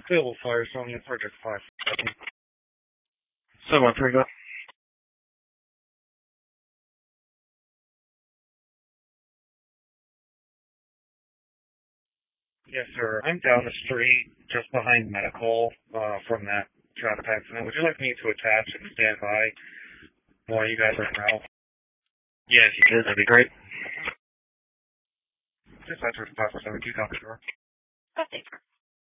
Available fire zone in Project 5. 713, go. Yes, sir. I'm down the street just behind medical from that traffic accident. Would you like me to attach and stand by while you guys are out? Yes, you could. That'd be great. Just enter 572 Conqueror. Okay.